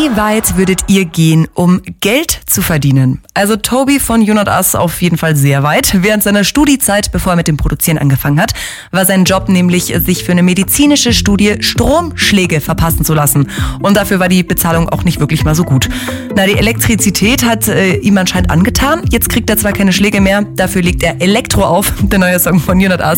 Wie weit würdet ihr gehen, um Geld zu verdienen? Also Toby von You Not Us auf jeden Fall sehr weit. Während seiner Studiezeit, bevor er mit dem Produzieren angefangen hat, war sein Job nämlich, sich für eine medizinische Studie Stromschläge verpassen zu lassen. Und dafür war die Bezahlung auch nicht wirklich mal so gut. Die Elektrizität hat ihm anscheinend angetan. Jetzt kriegt er zwar keine Schläge mehr, dafür legt er Elektro auf. Der neue Song von You Not Us